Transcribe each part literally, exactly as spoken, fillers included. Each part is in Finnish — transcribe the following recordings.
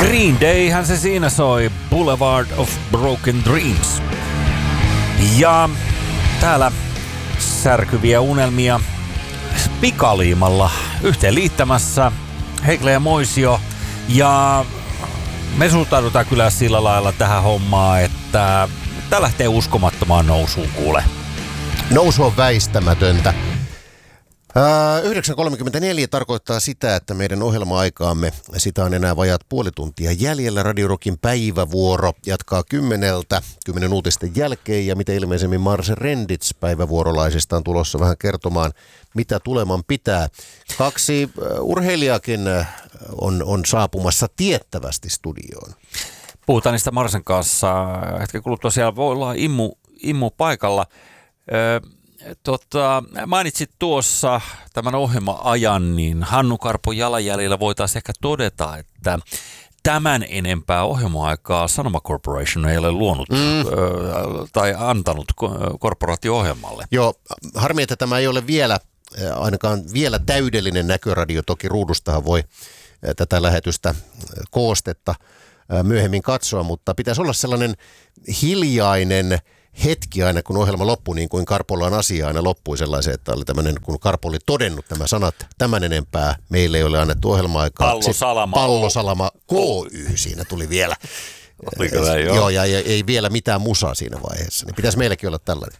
Green Dayhän se siinä soi, Boulevard of Broken Dreams. Ja täällä särkyviä unelmia pikaliimalla yhteen liittämässä Heikle ja Moisio. Ja me suhtaudutaan kyllä sillä lailla tähän hommaan, että tää lähtee uskomattomaan nousuun, kuule. Nousu on väistämätöntä. yhdeksän kolmekymmentäneljä tarkoittaa sitä, että meidän ohjelma-aikaamme, sitä on enää vajaat puoli tuntia jäljellä. Radio Rockin päivävuoro jatkaa kymmeneltä, kymmenen uutisten jälkeen, ja mitä ilmeisemmin Marse Rendits päivävuorolaisista on tulossa vähän kertomaan, mitä tuleman pitää. Kaksi urheilijaakin on, on saapumassa tiettävästi studioon. Puhutaan niistä Marsen kanssa. Hetken kuluttua siellä voi olla immu, immu paikalla. Öö, Tota, mainitsit tuossa tämän ohjelma-ajan, niin Hannu Karpo jalanjäljellä voitaisiin ehkä todeta, että tämän enempää ohjelma-aikaa Sanoma Corporation ei ole luonut mm. ö, tai antanut korporaatio-ohjelmalle. Joo, harmi, että tämä ei ole vielä, ainakaan vielä täydellinen näköradio. Toki ruudustahan voi tätä lähetystä koostetta myöhemmin katsoa, mutta pitäisi olla sellainen hiljainen hetki aina, kun ohjelma loppui, niin kuin Karpolla on asia aina loppui sellaisen, että oli tämmöinen, kun Karpo oli todennut nämä sanat, tämän enempää meille ei ole annettu ohjelma-aikaa. Pallosalama. Pallosalama K Y siinä tuli vielä. Oliko näin, joo? Joo, ja ei vielä mitään musaa siinä vaiheessa. Niin pitäisi meilläkin olla tällainen.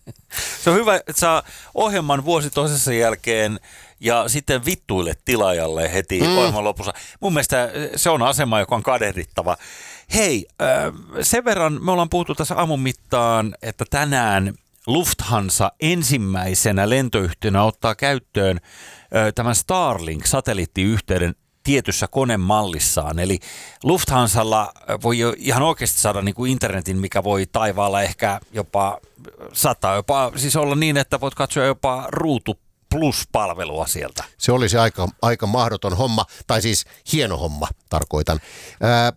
Se on hyvä, että saa ohjelman vuosi toisessa jälkeen ja sitten vittuille tilaajalle heti mm. ohjelman lopussa. Mun mielestä se on asema, joka on kadehdittava. Hei, sen verran me ollaan puhuttu tässä aamun mittaan, että tänään Lufthansa ensimmäisenä lentoyhtiönä ottaa käyttöön tämän Starlink-satelliittiyhteyden tietyssä konemallissaan. Eli Lufthansalla voi jo ihan oikeasti saada niin kuin internetin, mikä voi taivaalla ehkä jopa saattaa jopa siis olla niin, että voit katsoa jopa Ruutu Plus-palvelua sieltä. Se olisi aika, aika mahdoton homma, tai siis hieno homma, tarkoitan. Ää,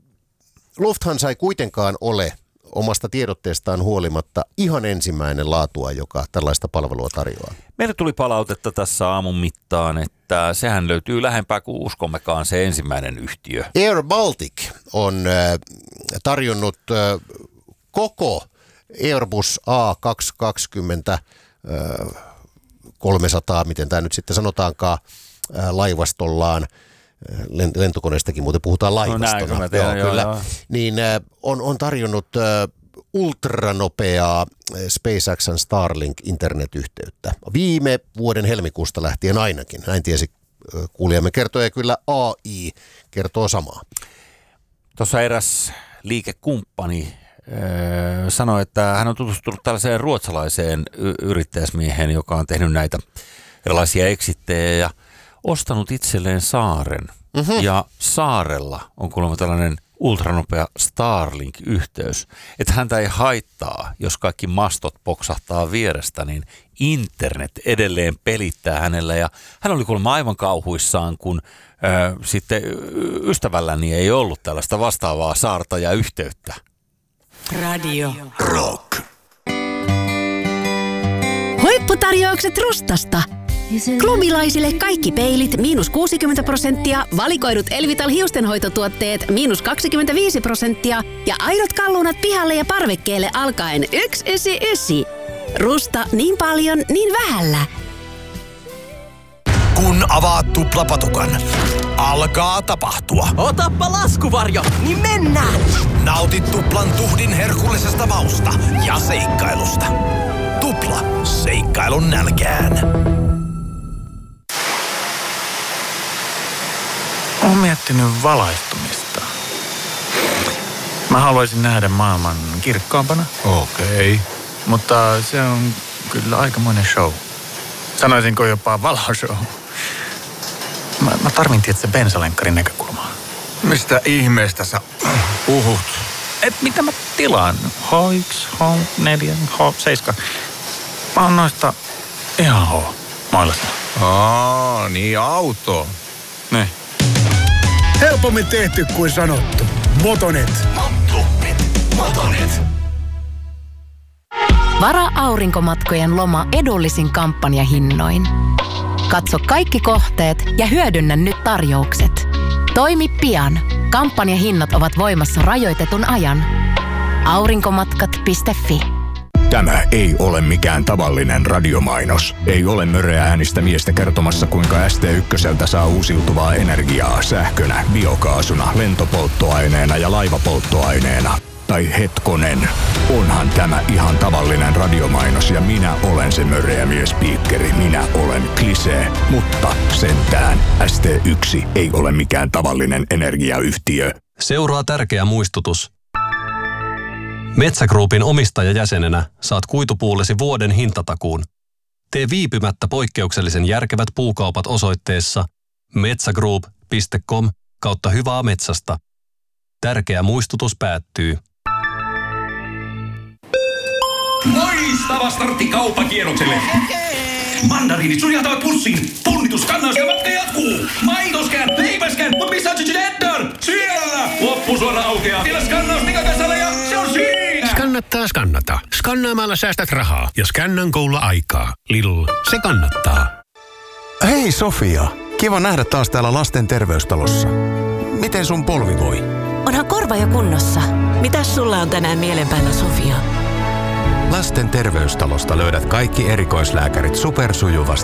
Lufthansa ei kuitenkaan ole omasta tiedotteestaan huolimatta ihan ensimmäinen laatua, joka tällaista palvelua tarjoaa. Meille tuli palautetta tässä aamun mittaan, että sehän löytyy lähempää kuin uskommekaan se ensimmäinen yhtiö. Air Baltic on äh, tarjonnut äh, koko Airbus A kaksisataakaksikymmentä äh, kolmesataa, miten tämä nyt sitten sanotaankaan, äh, laivastollaan. Lentokoneestakin muuten puhutaan laivastona. No näin, tehdään, joo, kyllä. Joo. Niin äh, on, on tarjonnut äh, ultranopeaa SpaceXn Starlink internetyhteyttä. Viime vuoden helmikuusta lähtien ainakin. Näin tiesi äh, kuulijamme kertoo, ja kyllä A I kertoo samaa. Tuossa eräs liikekumppani äh, sanoi, että hän on tutustunut tällaiseen ruotsalaiseen y- yrittäjäsmieheen, joka on tehnyt näitä erilaisia eksittejä ja ostanut itselleen saaren. Mm-hmm. Ja saarella on kuulemma tällainen ultranopea Starlink-yhteys. Että häntä ei haittaa, jos kaikki mastot poksahtaa vierestä, niin internet edelleen pelittää hänellä. Ja hän oli kuulemma aivan kauhuissaan, kun ö, sitten ystävälläni ei ollut tällaista vastaavaa saarta ja yhteyttä. Radio Rock. Huipputarjoukset Rustasta. Klubilaisille kaikki peilit miinus kuusikymmentä prosenttia, valikoidut Elvital hiustenhoitotuotteet miinus kaksikymmentäviisi prosenttia ja aidot kalluunat pihalle ja parvekkeelle alkaen yksi yhdeksänkymmentäyhdeksän. Rusta niin paljon, niin vähällä. Kun avaat tuplapatukan, alkaa tapahtua. Otappa laskuvarjo, niin mennään! Nautit tuplan tuhdin herkullisesta mausta ja seikkailusta. Tupla, seikkailun nälkään. Olen miettinyt valaistumista. Mä haluaisin nähdä maailman kirkkaampana. Okei. Okay. Mutta se on kyllä aikamoinen show. Sanoisinko jopa valoshow. Mä, mä tarvin tietysti bensalenkkarin näkökulmaa. Mistä ihmeestä sä puhut? Et mitä mä tilaan? H yksi, H neljä, H seitsemän. Mä oon noista ihan H mailasta. Aa, niin auto. Ne. Helpommin tehty kuin sanottu. Motonet. Motonet. Motonet. Vara-aurinkomatkojen loma edullisin kampanjahinnoin. Katso kaikki kohteet ja hyödynnä nyt tarjoukset. Toimi pian. Kampanjahinnat ovat voimassa rajoitetun ajan. aurinkomatkat piste fi. Tämä ei ole mikään tavallinen radiomainos. Ei ole möröä äänistä miestä kertomassa, kuinka S T ykköseltä saa uusiutuvaa energiaa sähkönä, biokaasuna, lentopolttoaineena ja laivapolttoaineena. Tai hetkonen, onhan tämä ihan tavallinen radiomainos ja minä olen se möröä miespiikkeri. Minä olen Klisee, mutta sentään S T yksi ei ole mikään tavallinen energiayhtiö. Seuraa tärkeä muistutus. Metsä Groupin omistajajäsenenä saat kuitupuulesi vuoden hintatakuun. Tee viipymättä poikkeuksellisen järkevät puukaupat osoitteessa metsagroup piste com kautta hyvää metsästä. Tärkeä muistutus päättyy. Loistava startti kauppakierrokselle! Mandariinit suljeltavat pussiin! Punnitus, kannaus ja matka jatkuu! Maitoskään, leipäskään, mutta missä on Gigi Eddor? Siellä! Loppusuora aukeaa! Vielä skannaus Nikakasalla ja se on siinä! Skannattaa skannata. Skannaamalla säästät rahaa ja Scannan Golla aikaa. Lidl, se kannattaa. Hei Sofia, kiva nähdä taas täällä lasten terveystalossa. Miten sun polvi voi? Onhan korva jo kunnossa. Mitäs sulla on tänään mielen päällä, Sofia? Lasten terveystalosta löydät kaikki erikoislääkärit supersujuvasti